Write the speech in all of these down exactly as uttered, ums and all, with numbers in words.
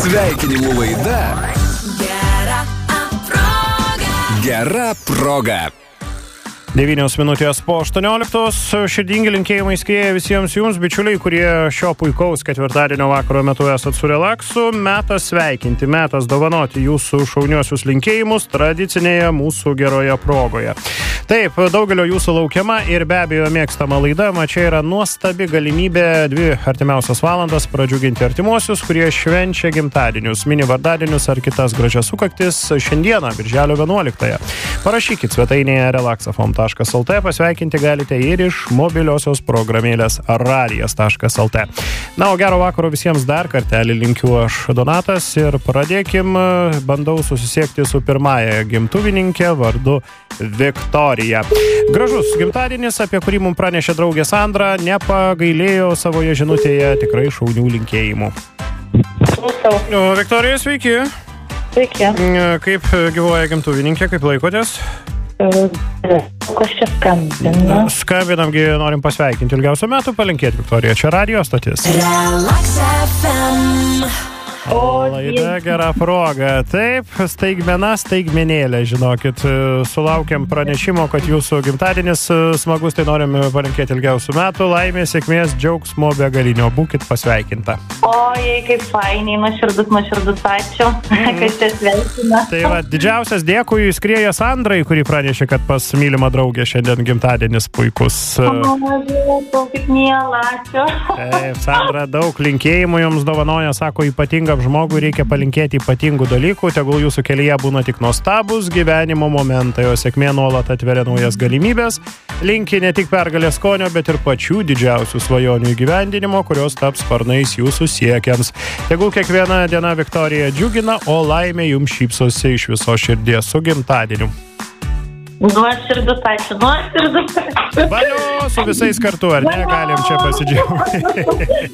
Sveikinimų laida Gera proga. Gera proga. devynios minutės po aštuonioliktos. Širdingi linkėjimai skrieja visiems jums, bičiuliai, kurie šio puikaus ketvirtadienio vakaro metu esat su relaksu. Metas sveikinti, metas dovanoti jūsų šauniosius linkėjimus tradicinėje mūsų geroje progoje. Taip, daugelio jūsų laukiama ir be abejo mėgstama laida. Man čia yra nuostabi galimybė dvi artimiausias valandas pradžiuginti artimuosius, kurie švenčia gimtadienius, mini vardadienius ar kitas gražias sukaktis šiandieną, birželio vienuoliktąją. Parašykit svetainėje relaxafm taškas lt, pasveikinti galite ir iš mobiliosios programėlės radijas taškas lt. Na, o gero vakaro visiems dar kartelį linkiu aš, Donatas, ir pradėkim. Bandau susisiekti su pirmąja gimtuvininkė vardu Viktorija. Gražus gimtadienis, apie kurį mums pranešė draugė Sandra, nepagailėjo savoje žinutėje tikrai šaunių linkėjimų. O, Viktorija, sveiki. Sveiki. Kaip gyvuoja gimtuvininkė, kaip laikotės? Kas čia skambina? Skambinamgi, norim pasveikinti ilgiausių metų, palinkėti Viktorija. Čia radio stotis. Relax F M. O, Laida Gera proga. Taip, staigmena, staigmenėlė, žinokit. Sulaukėm pranešimo, kad jūsų gimtadienis smagus, tai norim palinkėti ilgiausių metų. Laimės, sėkmės, džiaugsmo begalinio. Būkit pasveikinta. Ojei, kaip fainiai, nuoširdus, nuoširdus, ačiū, mm. kas čia sveikina. Tai va, didžiausias dėkui skrieja Sandrai, kuri pranešė, kad pas mylimą draugę šiandien gimtadienis puikus. O, žiūrėjau, kaip miela, ačiū. Taip, Sandra daug linkėjimų jums dovanoja, sako, ypatingam žmogui reikia palinkėti ypatingų dalykų, tegul jūsų kelyje būna tik nuostabus gyvenimo momentai, o sėkmė nuolat atveria naujas galimybės. Linki ne tik pergalės skonio, bet ir pačių didžiausių svajonių įgyvendinimo, kurios taps sparnais jūsų siekiams. Tegul kiekviena diena Viktorija džiugina, o laimė jums šypsosi iš viso širdies. Su gimtadieniu. Nuoširdus, ačiū, nuoširdus. Valio, su visais kartu, ar ne? Galim čia pasidžiaugti.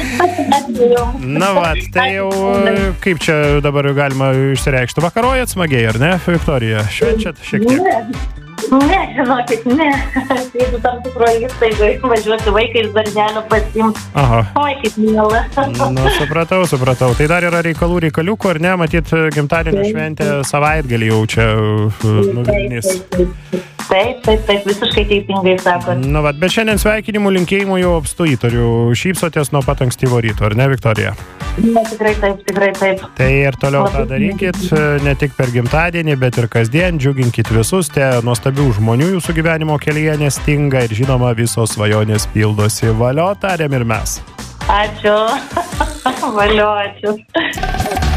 Na va, tai jau kaip čia dabar galima išsireikšti? Vakarojat smagiai, ar ne, Viktorija? Švenčiat šiek tiek? Ne, ne, žinokit, ne. Jeigu tam tikroje įstaigoje važiuoti vaikai iš darželio pasiimt. Aha. Oi, kaip miela. Na, supratau, supratau. Tai dar yra reikalų reikaliukų, ar ne? Matyt, gimtadienio šventė savaitgalį jau čia nuvilnys. Taip, taip, taip, visiškai teisingai sakot. Na, va, bet šiandien sveikinimų linkėjimų jau apstu įtariu. Šypsotės nuo pat ankstyvo ryto, ar ne, Viktorija? Ne, tikrai taip, tikrai taip. Tai ir toliau tą darykit, ne tik per gimtadienį, bet ir kasdien, džiuginkit visus, te nuostabių žmonių jūsų gyvenimo kelyje nestinga ir žinoma visos svajonės pildosi. Valio, tariam ir mes. Ačiū. Valio, ačiū.